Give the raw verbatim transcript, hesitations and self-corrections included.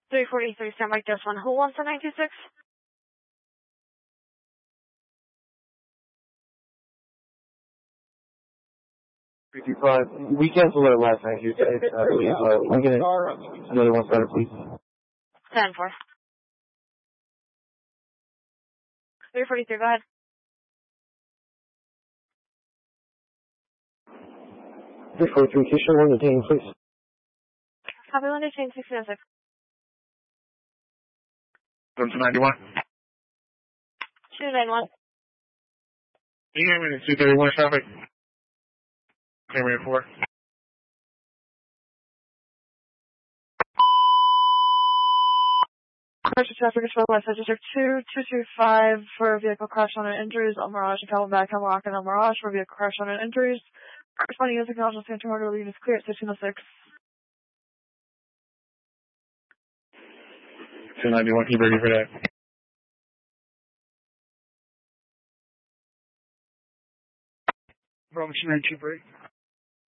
three forty-three, stand by, just one. Who wants the nine two six? fifty-five. We canceled our last nine two six. Uh, I'm gonna another one better, please. ten four. three forty-three, go ahead. three forty-three, Keisha, one detaining, please. Copy one, detain six oh six. Go to ninety-one. two ninety-one. Can you hear me in two thirty-one traffic? Camera four. Commercial traffic control, West District two two two five for a vehicle crash on and injuries. El Mirage and Camelback, Hemlock and El Mirage for a vehicle crash on and injuries. Corresponding units acknowledged Santa Marta units clear at sixteen oh six. two ninety-one, keep ready for that. Bravo two ninety-two, break.